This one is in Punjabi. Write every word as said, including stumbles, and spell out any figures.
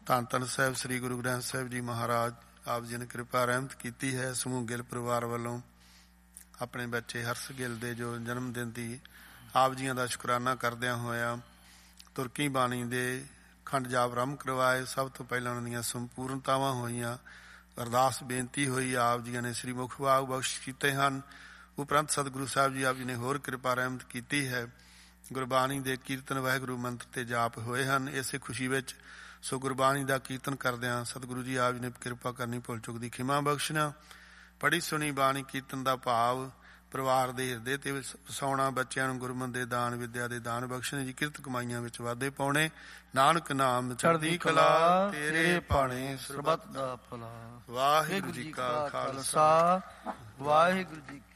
ਧੰਨ ਧੰਨ ਸਾਹਿਬ ਸ੍ਰੀ ਗੁਰੂ ਗ੍ਰੰਥ ਸਾਹਿਬ ਜੀ ਮਹਾਰਾਜ ਆਪ ਜੀ ਨੇ ਕਿਰਪਾ ਰਹਿਮਤ ਕੀਤੀ ਹੈ। ਸਮੂਹ ਗਿੱਲ ਪਰਿਵਾਰ ਵੱਲੋਂ ਆਪਣੇ ਬੱਚੇ ਹਰਸ ਗਿੱਲ ਦੇ ਜੋ ਜਨਮ ਦਿਨ ਦੀ ਆਪ ਜੀਆਂ ਦਾ ਸ਼ੁਕਰਾਨਾ ਕਰਦਿਆਂ ਹੋਇਆ ਤੁਰਕੀ ਬਾਣੀ ਦੇ ਖੰਡ ਜਾਪ ਆਰੰਭ ਕਰਵਾਏ। ਸਭ ਤੋਂ ਪਹਿਲਾਂ ਉਹਨਾਂ ਦੀਆਂ ਸੰਪੂਰਨਤਾਵਾਂ ਹੋਈਆਂ, ਅਰਦਾਸ ਬੇਨਤੀ ਹੋਈ, ਆਪ ਜੀਆਂ ਨੇ ਸ੍ਰੀ ਮੁਖ ਵਾਗ ਬਖਸ਼ ਕੀਤੇ ਹਨ। ਉਪਰੰਤ ਸਤਿਗੁਰੂ ਸਾਹਿਬ ਜੀ ਆਪ ਜੀ ਨੇ ਹੋਰ ਕਿਰਪਾ ਰਹਿਮਤ ਕੀਤੀ ਹੈ। ਗੁਰਬਾਣੀ ਦੇ ਕੀਰਤਨ ਵਾਹਿਗੁਰੂ ਮੰਤਰ ਤੇ ਜਾਪ ਹੋਏ ਹਨ। ਇਸੇ ਖੁਸ਼ੀ ਵਿੱਚ ਸੋ ਗੁਰਬਾਣੀ ਦਾ ਕੀਰਤਨ ਕਰਦਿਆਂ ਸਤਿਗੁਰੂ ਜੀ ਆਪ ਜੀ ਨੇ ਕਿਰਪਾ ਕਰਨੀ, ਭੁੱਲ ਚੁੱਕ ਦੀ ਖਿਮਾ ਬਖਸ਼ਣਾ। ਪੜ੍ਹੀ ਸੁਣੀ ਬਾਣੀ ਕੀਰਤਨ ਦਾ ਭਾਵ ਪਰਿਵਾਰ ਦੇ ਹਿਰਦੇ ਤੇ ਵਸਾਉਣਾ, ਬੱਚਿਆਂ ਨੂੰ ਗੁਰਮਤਿ ਦੇ ਦਾਨ, ਵਿਦਿਆ ਦੇ ਦਾਨ ਬਖਸ਼ਣੇ ਜੀ, ਕਿਰਤ ਕਮਾਈਆਂ ਵਿੱਚ ਵਾਧੇ ਪਾਉਣੇ, ਨਾਨਕ ਨਾਮ ਚੜ੍ਹਦੀ ਕਲਾ ਤੇਰੇ ਭਾਣੇ ਸਰਬੱਤ ਦਾ ਭਲਾ। ਵਾਹਿਗੁਰੂ ਜੀ ਕਾ ਖਾਲਸਾ ਵਾਹਿਗੁਰੂ ਜੀ